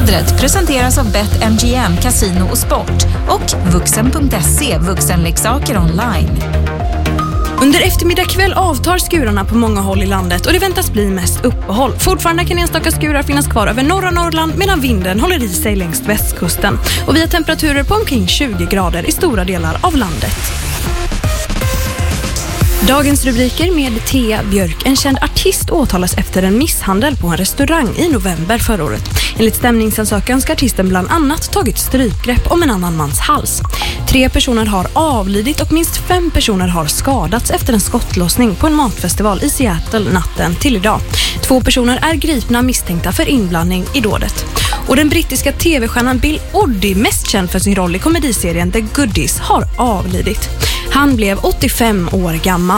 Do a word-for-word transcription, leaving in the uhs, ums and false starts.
Vädret presenteras av BetMGM, Casino och Sport och vuxen punkt se, vuxenleksaker online. Under eftermiddag kväll avtar skurarna på många håll i landet och det väntas bli mest uppehåll. Fortfarande kan enstaka skurar finnas kvar över norra Norrland medan vinden håller i sig längs västkusten. Och vi har temperaturer på omkring tjugo grader i stora delar av landet. Dagens rubriker med Thea Björk. En känd artist åtalas efter en misshandel på en restaurang i november förra året. Enligt stämningsansökan ska artisten bland annat tagit strypgrepp om en annan mans hals. Tre personer har avlidit och minst fem personer har skadats efter en skottlossning på en matfestival i Seattle natten till idag. Två personer är gripna misstänkta för inblandning i dådet. Och den brittiska tv-stjärnan Bill Oddie, mest känd för sin roll i komediserien The Goodies, har avlidit. Han blev åttiofem år gammal.